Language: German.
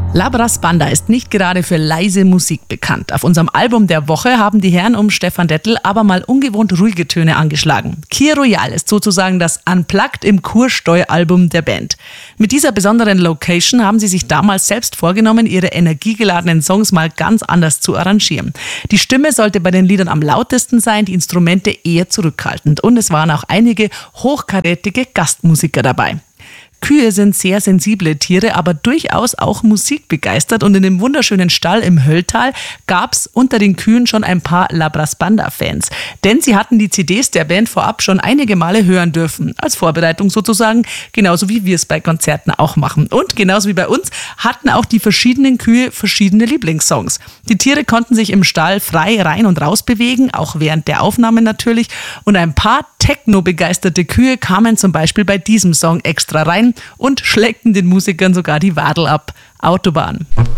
Labras Banda ist nicht gerade für leise Musik bekannt. Auf unserem Album der Woche haben die Herren um Stefan Dettel aber mal ungewohnt ruhige Töne angeschlagen. Kir Royal ist sozusagen das Unplugged im Kursteu-Album der Band. Mit dieser besonderen Location haben sie sich damals selbst vorgenommen, ihre energiegeladenen Songs mal ganz anders zu arrangieren. Die Stimme sollte bei den Liedern am lautesten sein, die Instrumente eher zurückhaltend. Und es waren auch einige hochkarätige Gastmusiker dabei. Kühe sind sehr sensible Tiere, aber durchaus auch musikbegeistert, und in dem wunderschönen Stall im Hölltal gab's unter den Kühen schon ein paar Labras Banda-Fans. Denn sie hatten die CDs der Band vorab schon einige Male hören dürfen, als Vorbereitung sozusagen, genauso wie wir es bei Konzerten auch machen. Und genauso wie bei uns hatten auch die verschiedenen Kühe verschiedene Lieblingssongs. Die Tiere konnten sich im Stall frei rein und raus bewegen, auch während der Aufnahmen natürlich, und ein paar Techno-begeisterte Kühe kamen zum Beispiel bei diesem Song extra rein und schleckten den Musikern sogar die Wadel ab. Autobahn.